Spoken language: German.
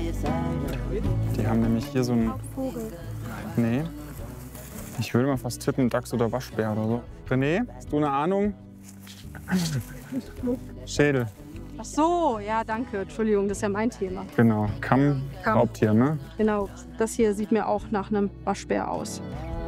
Die haben nämlich hier so ein... Vogel. Nee. Ich würde mal fast tippen, Dachs oder Waschbär oder so. René, hast du eine Ahnung? Schädel. Ach so, ja, danke. Entschuldigung, das ist ja mein Thema. Genau. Kamm, Kamm. Raubtier, ne? Genau, das hier sieht mir auch nach einem Waschbär aus.